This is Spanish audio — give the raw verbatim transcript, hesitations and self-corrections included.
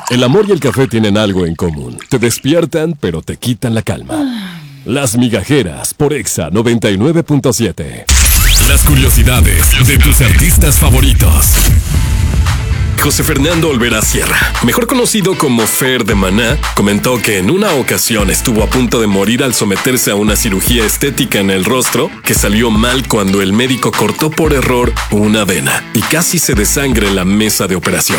El amor y el café tienen algo en común. Te despiertan, pero te quitan la calma. Las Migajeras por Exa noventa y nueve punto siete. Las curiosidades de tus artistas favoritos. José Fernando Olvera Sierra, mejor conocido como Fer de Maná, comentó que en una ocasión estuvo a punto de morir al someterse a una cirugía estética en el rostro que salió mal cuando el médico cortó por error una vena y casi se desangra en la mesa de operación.